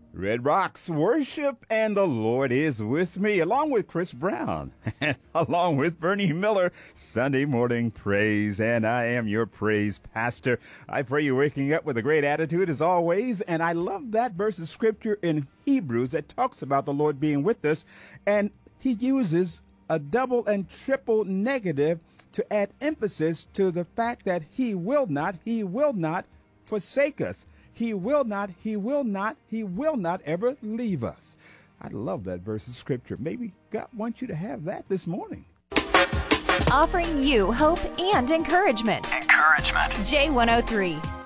Red Rocks worship, and the Lord is with me, along with Chris Brown, and along with Bernie Miller, Sunday morning praise, and I am your praise pastor. I pray you're waking up with a great attitude as always, and I love that verse of scripture in Hebrews that talks about the Lord being with us, and he uses a double and triple negative to add emphasis to the fact that he will not forsake us. He will not ever leave us. I love that verse of scripture. Maybe God wants you to have that this morning. Offering you hope and encouragement. J103.